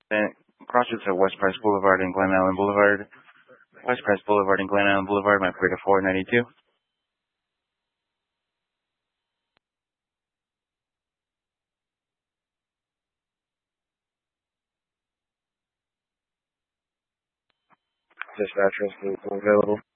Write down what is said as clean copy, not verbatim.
Then crossroads at West Price Boulevard and Glen Allen Boulevard. West Price Boulevard and Glen Allen Boulevard, map clear to 492. Dispatch is available.